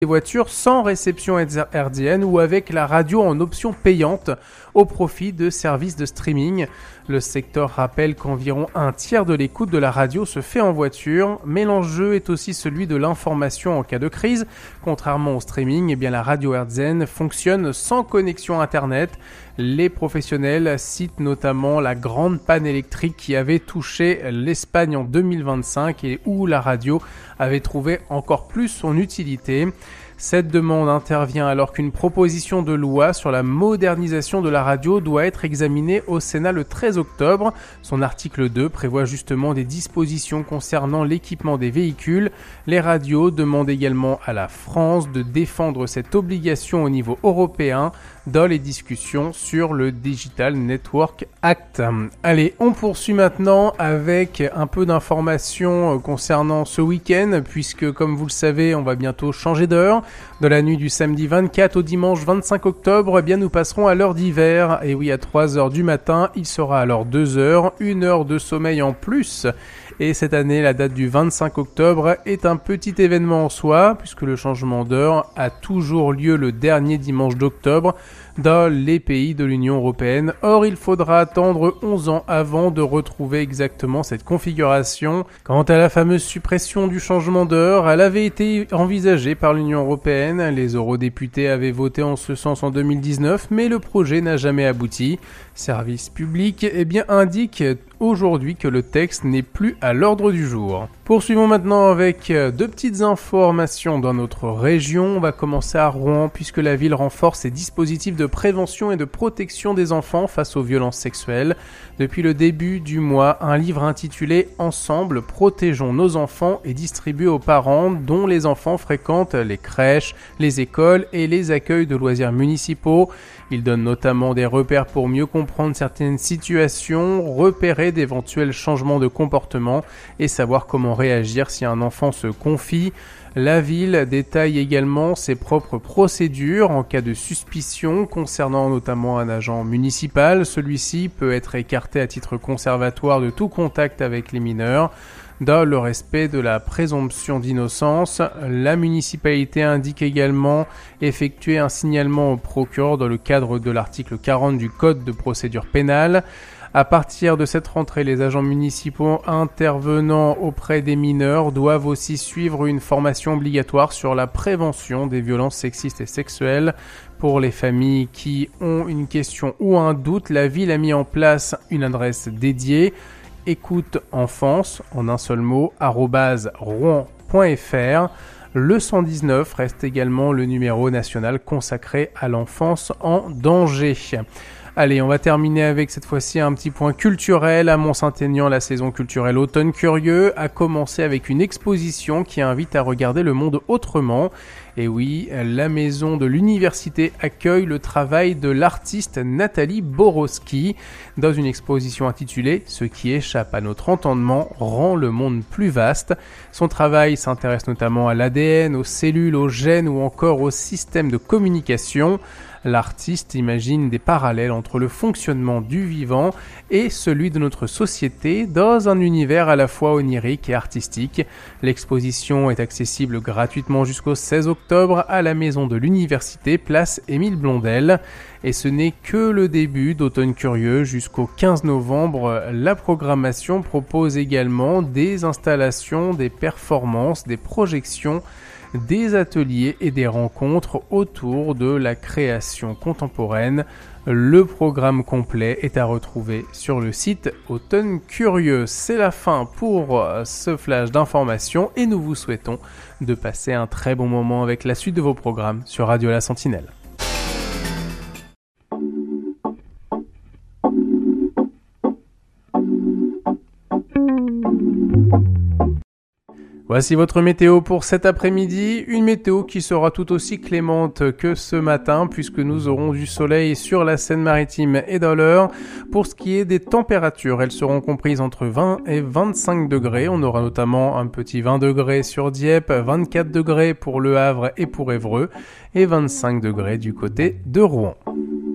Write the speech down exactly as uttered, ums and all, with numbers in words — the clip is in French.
des voitures sans réception hertzienne ou avec la radio en option payante au profit de services de streaming. Le secteur rappelle qu'environ un tiers de l'écoute de la radio se fait en voiture, mais l'enjeu est aussi celui de l'information en cas de crise. Contrairement au streaming, eh bien la radio hertzienne fonctionne sans connexion internet. Les professionnels citent notamment la grande panne électrique qui avait touché l'Espagne en deux mille vingt-cinq et où la radio avait trouvé encore plus son utilité. Cette demande intervient alors qu'une proposition de loi sur la modernisation de la radio doit être examinée au Sénat le treize octobre. Son article deux prévoit justement des dispositions concernant l'équipement des véhicules. Les radios demandent également à la France de défendre cette obligation au niveau européen dans les discussions sur le Digital Network Act. Allez, on poursuit maintenant avec un peu d'informations concernant ce week-end, puisque comme vous le savez, on va bientôt changer d'heure. De la nuit du samedi vingt-quatre au dimanche vingt-cinq octobre, eh bien nous passerons à l'heure d'hiver. Et oui, à trois heures du matin, il sera alors deux heures, une heure de sommeil en plus. Et cette année, la date du vingt-cinq octobre est un petit événement en soi, puisque le changement d'heure a toujours lieu le dernier dimanche d'octobre dans les pays de l'Union européenne. Or, il faudra attendre onze ans avant de retrouver exactement cette configuration. Quant à la fameuse suppression du changement d'heure, elle avait été envisagée par l'Union européenne. Les eurodéputés avaient voté en ce sens en deux mille dix-neuf, mais le projet n'a jamais abouti. Service public eh bien, indique aujourd'hui que le texte n'est plus à l'ordre du jour. Poursuivons maintenant avec deux petites informations dans notre région. On va commencer à Rouen puisque la ville renforce ses dispositifs de prévention et de protection des enfants face aux violences sexuelles. Depuis le début du mois, un livre intitulé « Ensemble, protégeons nos enfants » est distribué aux parents dont les enfants fréquentent les crèches, les écoles et les accueils de loisirs municipaux. Il donne notamment des repères pour mieux comprendre certaines situations, repérer d'éventuels changements de comportement et savoir comment réagir si un enfant se confie. La ville détaille également ses propres procédures en cas de suspicion concernant notamment un agent municipal. Celui-ci peut être écarté à titre conservatoire de tout contact avec les mineurs. Dans le respect de la présomption d'innocence, la municipalité indique également effectuer un signalement au procureur dans le cadre de l'article quarante du Code de procédure pénale. À partir de cette rentrée, les agents municipaux intervenant auprès des mineurs doivent aussi suivre une formation obligatoire sur la prévention des violences sexistes et sexuelles. Pour les familles qui ont une question ou un doute, la ville a mis en place une adresse dédiée. Écoute enfance, en un seul mot, arobase rouen point f r. Le cent dix-neuf reste également le numéro national consacré à l'enfance en danger. Allez, on va terminer avec cette fois-ci un petit point culturel. À Mont-Saint-Aignan, la saison culturelle Automne Curieux a commencé avec une exposition qui invite à regarder le monde autrement. Et oui, la maison de l'université accueille le travail de l'artiste Nathalie Borowski dans une exposition intitulée « Ce qui échappe à notre entendement rend le monde plus vaste ». Son travail s'intéresse notamment à l'A D N, aux cellules, aux gènes ou encore aux systèmes de communication. L'artiste imagine des parallèles entre le fonctionnement du vivant et celui de notre société dans un univers à la fois onirique et artistique. L'exposition est accessible gratuitement jusqu'au seize octobre à la maison de l'université, place Émile Blondel. Et ce n'est que le début d'Automne Curieux. Jusqu'au quinze novembre, la programmation propose également des installations, des performances, des projections, des ateliers et des rencontres autour de la création contemporaine. Le programme complet est à retrouver sur le site Automne Curieux. C'est la fin pour ce flash d'information et nous vous souhaitons de passer un très bon moment avec la suite de vos programmes sur Radio La Sentinelle. Voici votre météo pour cet après-midi, une météo qui sera tout aussi clémente que ce matin puisque nous aurons du soleil sur la Seine-Maritime et dans l'Eure. Pour ce qui est des températures, elles seront comprises entre vingt et vingt-cinq degrés. On aura notamment un petit vingt degrés sur Dieppe, vingt-quatre degrés pour Le Havre et pour Évreux et vingt-cinq degrés du côté de Rouen.